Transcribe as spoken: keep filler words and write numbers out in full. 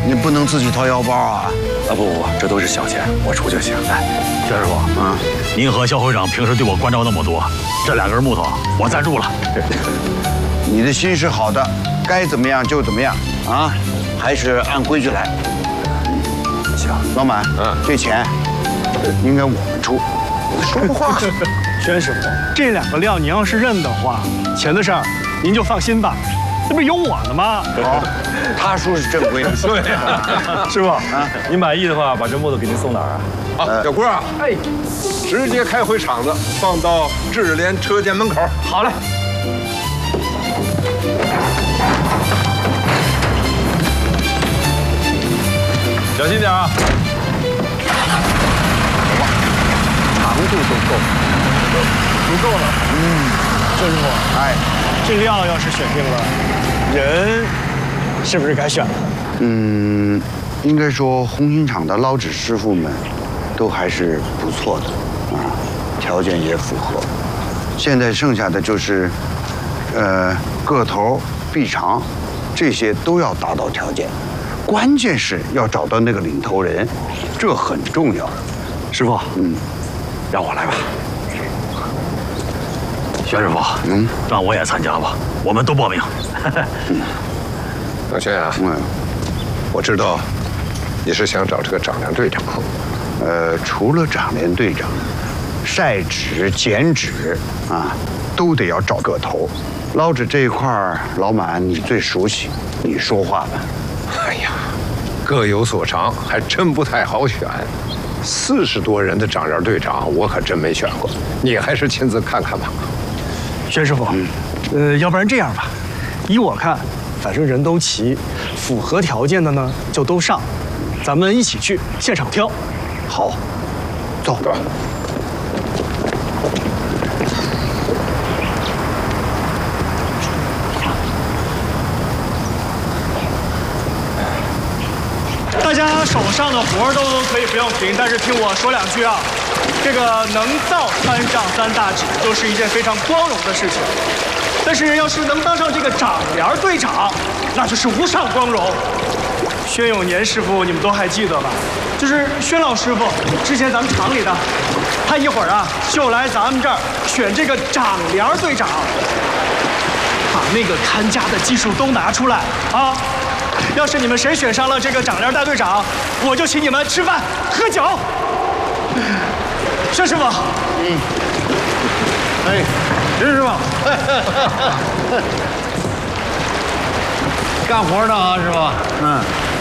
你不能自己掏腰包啊！ 啊不不不，这都是小钱，我出就行。哎，薛师傅， 啊， 您和肖会长平时对我关照那么多，这两根木头我赞助了。 你的心是好的，该怎么样就怎么样啊，还是按规矩来。 行， 老满， 嗯， 这钱应该我们出。 说话。 宣师傅，这两个料您要是认的话，钱的事儿您就放心吧，这不是有我呢吗？ 好，他叔是正规的。 对呀， 师傅啊，您满意的话，把这木头给您送哪儿啊？ 啊，小郭啊，哎，直接开回厂子，放到智联车间门口。 好嘞。 小心点啊！ 长度都够， 足够了。嗯，薛师傅， 哎， 这料要是选定了，人是不是该选了？ 嗯，应该说红星厂的捞纸师傅们都还是不错的啊，条件也符合。现在剩下的就是，呃，个头、臂长，这些都要达到条件。关键是要找到那个领头人，这很重要。 师傅， 嗯， 让我来吧。薛师傅， 嗯， 让我也参加吧，我们都报名。 老薛啊， 嗯， 我知道你是想找这个长梁队长。 呃，除了长连队长，晒纸、剪纸啊，都得要找个头。捞纸这一块儿，老满你最熟悉，你说话吧。 哎呀，各有所长，还真不太好选。四十多人的长梁队长，我可真没选过。你还是亲自看看吧。 薛师傅，呃，要不然这样吧，依我看，反正人都齐，符合条件的呢就都上，咱们一起去现场挑。 好，走。 走。 大家手上的活都可以不用停，但是听我说两句啊。这个能到穿上三大指，就是一件非常光荣的事情。但是要是能当上这个长帘队长，那就是无上光荣。薛永年师傅，你们都还记得吧？就是薛老师傅，之前咱们厂里的，他一会儿啊就来咱们这儿选这个长帘队长，把那个看家的技术都拿出来啊。要是你们谁选上了这个长帘大队长，我就请你们吃饭喝酒。薛师傅， 嗯， 哎，薛师傅， 干活呢啊，师傅。 嗯。